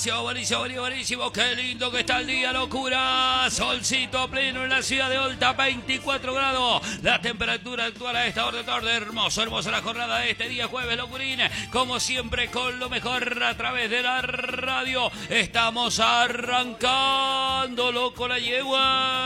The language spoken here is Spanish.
buenísimo, buenísimo, buenísimo, buenísimo. Qué lindo que está el día, locura. Solcito pleno en la ciudad de Olta, 24 grados. La temperatura actual a esta hora de tarde. Hermoso, hermosa la jornada de este día jueves, locurín. Como siempre, con lo mejor a través de la radio. Estamos arrancando, loco, la yegua.